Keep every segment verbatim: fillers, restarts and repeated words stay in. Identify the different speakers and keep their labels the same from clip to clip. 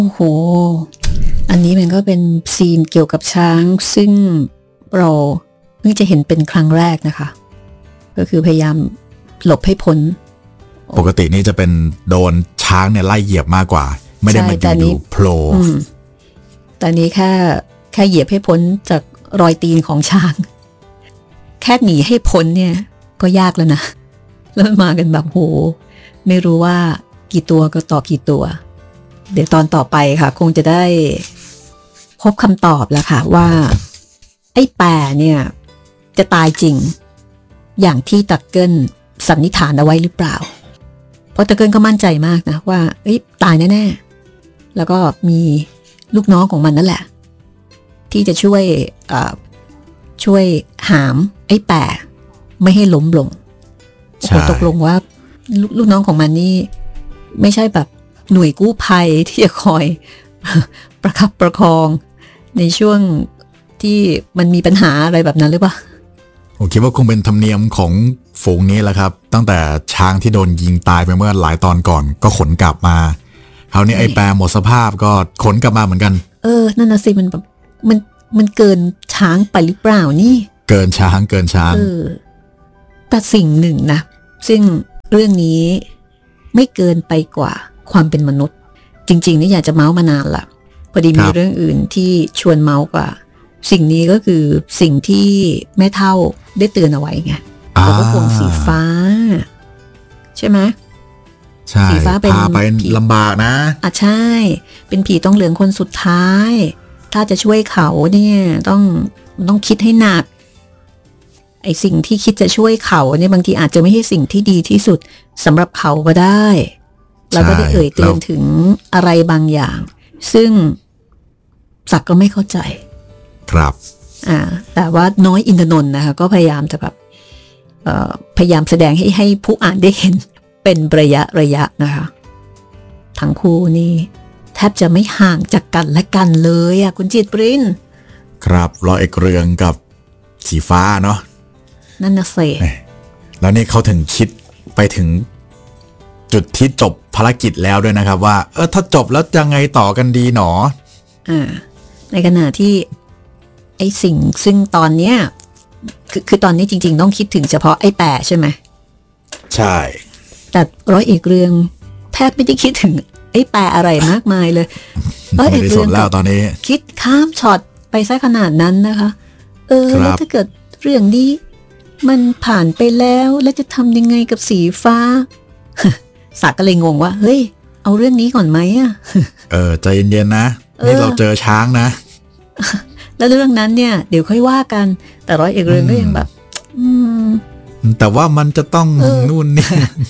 Speaker 1: โอ้โหอันนี้มันก็เป็นซีนเกี่ยวกับช้างซึ่งเราเพิ่งจะเห็นเป็นครั้งแรกนะคะก็คือพยายามหลบให้พ้น
Speaker 2: ปกตินี่จะเป็นโดนช้างเนี่ยไล่เหยียบมากกว่าไม่ได้มาอยู่ดูโผล่
Speaker 1: แต่นี้แค่แค่เหยียบให้พ้นจากรอยตีนของช้างแค่หนีให้พ้นเนี่ยก็ยากแล้วนะแล้วมากันแบบโหไม่รู้ว่ากี่ตัวก็ตอบกี่ตัวเดี๋ยวตอนต่อไปค่ะคงจะได้พบคำตอบแล้วค่ะว่าไอ้แปะเนี่ยจะตายจริงอย่างที่ตักเกิลสันนิษฐานเอาไว้หรือเปล่าเพราะตักเกิลก็มั่นใจมากนะว่าเอ้ยตายแน่ๆแล้วก็มีลูกน้องของมันนั่นแหละที่จะช่วยช่วยหามไอ้แปะไม่ให้ล้มลงโอ้ตกลงว่าลูกน้องของมันนี่ไม่ใช่แบบหน่วยกู้ภัยที่จะคอยประคับประคองในช่วงที่มันมีปัญหาอะไรแบบนั้นหรือเปล่า
Speaker 2: ผมคิดว่าคงเป็นธรรมเนียมของฝูงนี้แหละครับตั้งแต่ช้างที่โดนยิงตายไปเมื่อหลายตอนก่อนก็ขนกลับมาคราวนี้ไอ้แปรหมดสภาพก็ขนกลับมาเหมือนกัน
Speaker 1: เออนั่นน่ะสิมันแบบมันมันเกินช้างไปหรือเปล่านี่
Speaker 2: เกินช้างเกินช้าง
Speaker 1: เออแต่สิ่งหนึ่งนะซึ่งเรื่องนี้ไม่เกินไปกว่าความเป็นมนุษย์จริงๆนี่อยากจะเมาส์มานานละพอดีมีเรื่องอื่นที่ชวนเมาส์กว่าสิ่งนี้ก็คือสิ่งที่แม่เฒ่าได้เตือนเอาไว้ไงบอกว่าห่วงสีฟ้าใช่ไหม
Speaker 2: ใช่สีฟ้าเป็นพาไปลำบากนะ
Speaker 1: อ่ะใช่เป็นผีต้องเหลืองคนสุดท้ายถ้าจะช่วยเขาเนี่ยต้องต้องคิดให้หนักไอ้สิ่งที่คิดจะช่วยเขาเนี่ยบางทีอาจจะไม่ใช่สิ่งที่ดีที่สุดสำหรับเขาก็ได้แล้วก็ได้เอ่ยเตือนถึงอะไรบางอย่างซึ่งศักดิ์ก็ไม่เข้าใจ
Speaker 2: ครับ
Speaker 1: อ่าแต่ว่าน้อยอินทนนท์นะคะก็พยายามจะแบบเอ่อพยายามแสดงให้ให้ผู้อ่านได้เห็นเป็นระยะระยะนะคะทั้งคู่นี่แทบจะไม่ห่างจากกันและกันเลยอ่ะคุณจิตปริน
Speaker 2: ครับรอเอกเรืองกับสีฟ้าเนาะ
Speaker 1: นั่นน่ะสิ
Speaker 2: แล้วนี่เขาถึงคิดไปถึงจุดที่จบภารกิจแล้วด้วยนะครับว่าเออถ้าจบแล้วยังไงต่อกันดีหนอ
Speaker 1: อ่าในขณะที่ไอ้สิ่งซึ่งตอนเนี้ยคือคือตอนนี้จริงๆต้องคิดถึงเฉพาะไอ้แปะใช่ไหม
Speaker 2: ใช่
Speaker 1: แต่ร้อยเอกเรืองแทบไม่ได้คิดถึงไอ้แปะอะไรมากมายเลย
Speaker 2: ร้อยเอกเรืองแล้วตอนนี้
Speaker 1: คิดข้ามช็อตไปซะขนาดนั้นนะคะเออแล้วถ้าเกิดเรื่องนี้มันผ่านไปแล้วแล้วจะทำยังไงกับสีฟ้าศักดิ์ก็เลยงงว่าเฮ้ยเอาเรื่องนี้ก่อนไหมอ่ะ
Speaker 2: เออใจเย็นๆนะนี่เราเจอช้างนะ
Speaker 1: แล้วเรื่องนั้นเนี่ยเดี๋ยวค่อยว่ากันแต่ร้อยเอกเรืองก็ยังแบบอืม
Speaker 2: แต่ว่ามันจะต้องนู่นนี่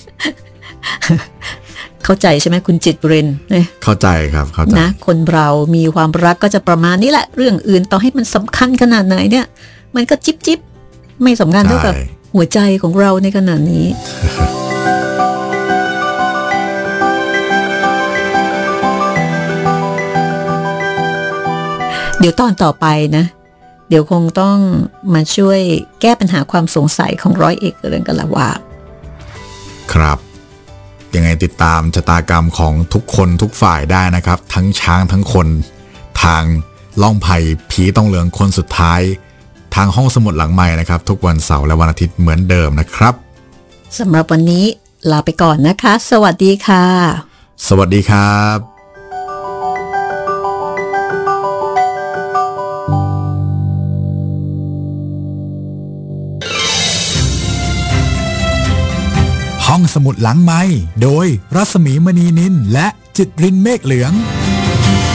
Speaker 1: เข้าใจใช่ไหมคุณจิตเรนเนี่ย
Speaker 2: เข้าใจครับเข้าใจ
Speaker 1: นะคนเรามีความรักก็จะประมาณนี้แหละเรื่องอื่นต่อให้มันสำคัญขนาดไหนเนี่ยมันก็จิ๊บจิ๊บไม่สำคัญเท่ากับหัวใจของเราในขณะนี้ เดี๋ยวตอนต่อไปนะเดี๋ยวคงต้องมาช่วยแก้ปัญหาความสงสัยของร้อยเอกเรืองกันละว่า
Speaker 2: ครับยังไงติดตามชะตากรรมของทุกคนทุกฝ่ายได้นะครับทั้งช้างทั้งคนทางล่องไผ่ผีต้องเหลืองคนสุดท้ายทางห้องสมุดหลังใหม่นะครับทุกวันเสาร์และวันอาทิตย์เหมือนเดิมนะครับ
Speaker 1: สำหรับวันนี้ลาไปก่อนนะคะสวัสดีค่ะ
Speaker 2: สวัสดีครับห้องสมุดหลังไมค์โดยรัศมีมณีนินและจิตรินเมฆเหลือง